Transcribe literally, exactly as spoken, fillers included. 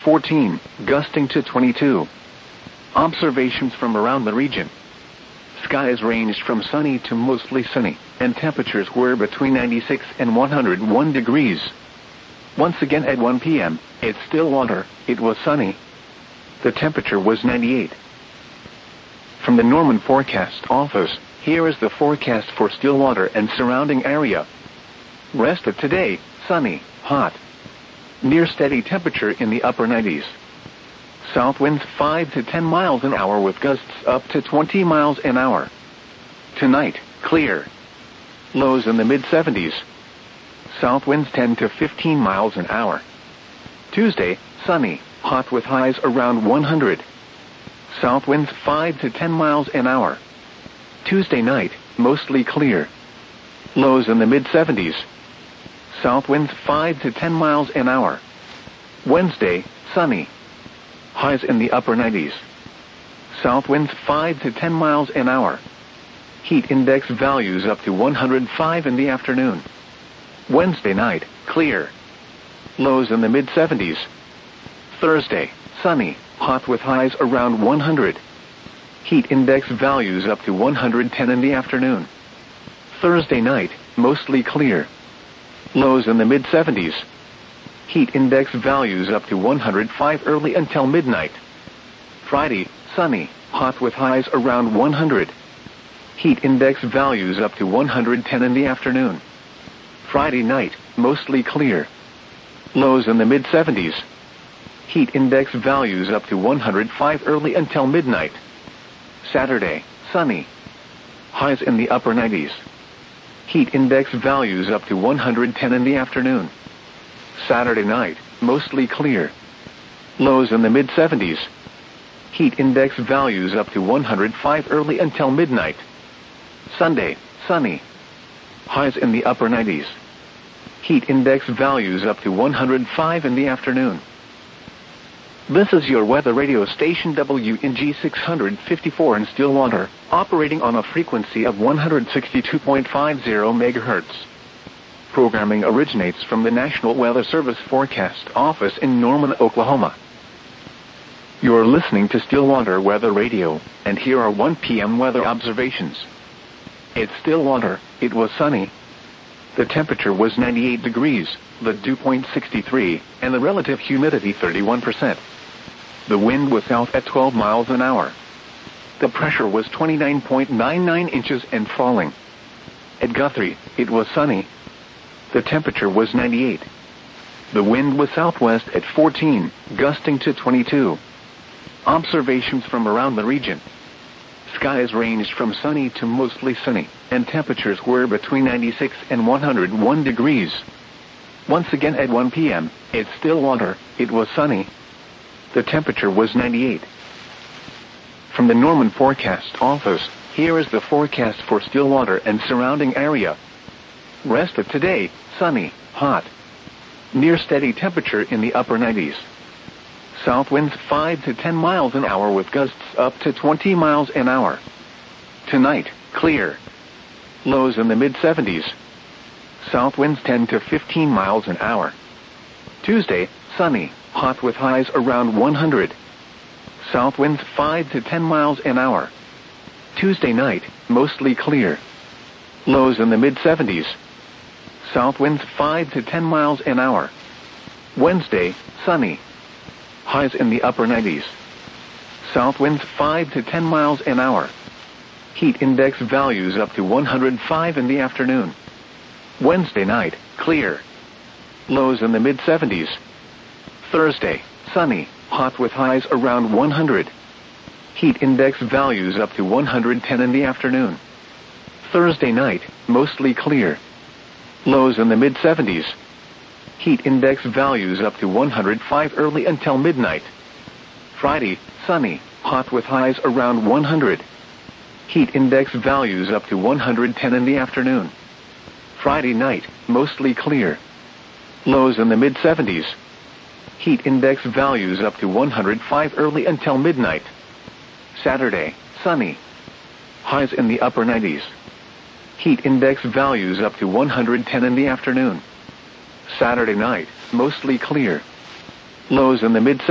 fourteen, gusting to twenty-two. Observations from around the region. Skies ranged from sunny to mostly sunny, and temperatures were between ninety-six and one hundred one degrees. Once again at one p m, at Stillwater, it was sunny. The temperature was ninety-eight. From the Norman Forecast Office, here is the forecast for Stillwater and surrounding area. Rest of today, sunny, hot. Near steady temperature in the upper nineties. South winds five to ten miles an hour with gusts up to twenty miles an hour. Tonight, clear. Lows in the mid seventies. South winds ten to fifteen miles an hour. Tuesday, sunny, hot with highs around one hundred. South winds five to ten miles an hour. Tuesday night, mostly clear. Lows in the mid seventies. South winds five to ten miles an hour. Wednesday, sunny. Highs in the upper nineties. South winds five to ten miles an hour. Heat index values up to one hundred five in the afternoon. Wednesday night, clear. Lows in the mid seventies. Thursday, sunny, hot with highs around one hundred. Heat index values up to one hundred ten in the afternoon. Thursday night, mostly clear. Lows in the mid seventies. Heat index values up to one hundred five early until midnight. Friday, sunny, hot with highs around one hundred. Heat index values up to one hundred ten in the afternoon. Friday night, mostly clear. Lows in the mid seventies. Heat index values up to one hundred five early until midnight. Saturday, sunny. Highs in the upper nineties. Heat index values up to one hundred ten in the afternoon. Saturday night, mostly clear. Lows in the mid seventies. Heat index values up to one hundred five early until midnight. Sunday, sunny. Highs in the upper nineties. Heat index values up to one hundred five in the afternoon. This is your weather radio station W N G six fifty-four in Stillwater, operating on a frequency of one hundred sixty-two point five zero megahertz. Programming originates from the National Weather Service Forecast Office in Norman, Oklahoma. You're listening to Stillwater Weather Radio, and here are one p m weather observations. At Stillwater, it was sunny. The temperature was ninety-eight degrees, the dew point sixty-three, and the relative humidity thirty-one percent. The wind was south at twelve miles an hour. The pressure was twenty-nine point nine nine inches and falling. At Guthrie, it was sunny. The temperature was ninety-eight. The wind was southwest at fourteen, gusting to twenty-two. Observations from around the region. Skies ranged from sunny to mostly sunny, and temperatures were between ninety-six and one hundred one degrees. Once again at one p m, at Stillwater, it was sunny. The temperature was ninety-eight. From the Norman Forecast Office, here is the forecast for Stillwater and surrounding area. Rest of today, sunny, hot. Near steady temperature in the upper nineties. South winds five to ten miles an hour with gusts up to twenty miles an hour. Tonight, clear. Lows in the mid seventies. South winds ten to fifteen miles an hour. Tuesday, sunny, hot with highs around one hundred. South winds five to ten miles an hour. Tuesday night, mostly clear. Lows in the mid seventies. South winds five to ten miles an hour. Wednesday, sunny. Highs in the upper nineties. South winds five to ten miles an hour. Heat index values up to one hundred five in the afternoon. Wednesday night, clear. Lows in the mid seventies. Thursday, sunny, hot with highs around one hundred. Heat index values up to one hundred ten in the afternoon. Thursday night, mostly clear. Lows in the mid seventies. Heat index values up to one hundred five early until midnight. Friday, sunny, hot with highs around one hundred. Heat index values up to one hundred ten in the afternoon. Friday night, mostly clear. Lows in the mid seventies. Heat index values up to one hundred five early until midnight. Saturday, sunny. Highs in the upper nineties. Heat index values up to one hundred ten in the afternoon. Saturday night, mostly clear. Lows in the mid